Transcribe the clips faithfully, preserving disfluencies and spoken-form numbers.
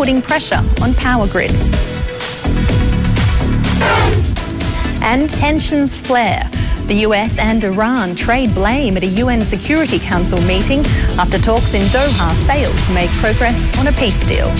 putting pressure on power grids. And tensions flare. The U S and Iran trade blame at a U N Security Council meeting after talks in Doha failed to make progress on a peace deal.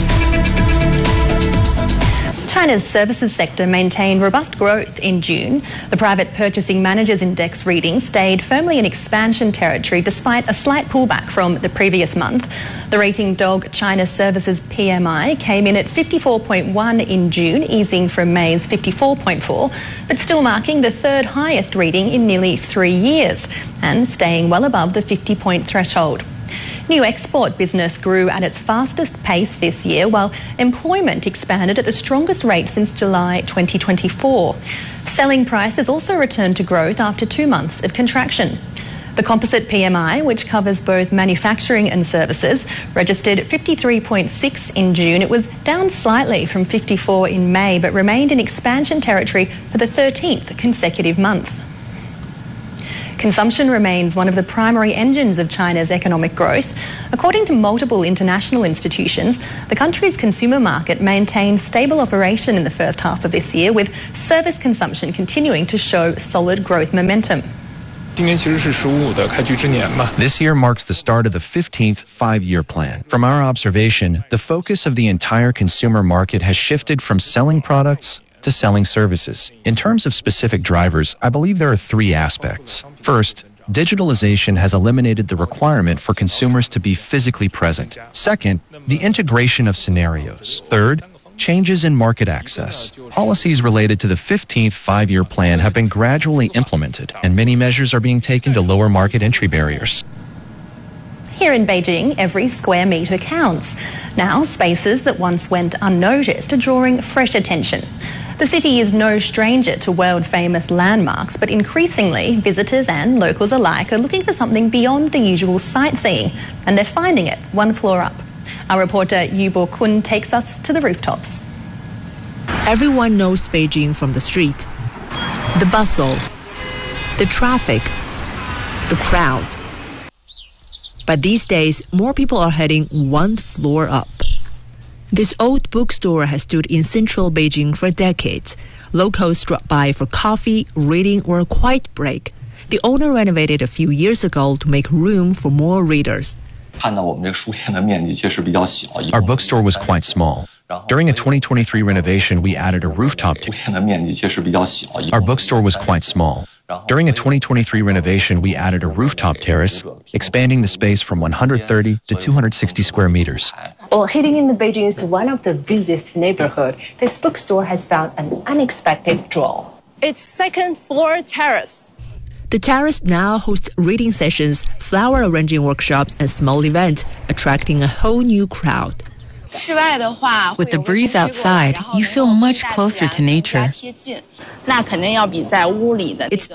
China's services sector maintained robust growth in June. The private purchasing managers index reading stayed firmly in expansion territory despite a slight pullback from the previous month. The rating dog China Services P M I came in at fifty-four point one in June, easing from May's fifty-four point four, but still marking the third highest reading in nearly three years and staying well above the fifty point threshold. New export business grew at its fastest pace this year, while employment expanded at the strongest rate since July twenty twenty-four. Selling prices also returned to growth after two months of contraction. The composite P M I, which covers both manufacturing and services, registered fifty-three point six in June. It was down slightly from fifty-four in May, but remained in expansion territory for the thirteenth consecutive month. Consumption remains one of the primary engines of China's economic growth. According to multiple international institutions, the country's consumer market maintained stable operation in the first half of this year, with service consumption continuing to show solid growth momentum. This year marks the start of the fifteenth five-year plan. From our observation, the focus of the entire consumer market has shifted from selling products to selling services. In terms of specific drivers, I believe there are three aspects. First, digitalization has eliminated the requirement for consumers to be physically present. Second, the integration of scenarios. Third, changes in market access. Policies related to the fifteenth five-year plan have been gradually implemented, and many measures are being taken to lower market entry barriers. Here in Beijing, every square metre counts. Now, spaces that once went unnoticed are drawing fresh attention. The city is no stranger to world-famous landmarks, but increasingly, visitors and locals alike are looking for something beyond the usual sightseeing, and they're finding it one floor up. Our reporter Yu Bo-kun takes us to the rooftops. Everyone knows Beijing from the street. The bustle, the traffic, the crowd. But these days, more people are heading one floor up. This old bookstore has stood in central Beijing for decades. Locals drop by for coffee, reading, or a quiet break. The owner renovated a few years ago to make room for more readers. Our bookstore was quite small. During a twenty twenty-three renovation, we added a rooftop terrace. Our bookstore was quite small. During a twenty twenty-three renovation, we added a rooftop terrace, expanding the space from one hundred thirty to two hundred sixty square meters. Well, hidden in the Beijing's one of the busiest neighborhood, this bookstore has found an unexpected draw. It's second floor terrace. The terrace now hosts reading sessions, flower arranging workshops, and small events, attracting a whole new crowd. With the breeze outside, you feel much closer to nature. It's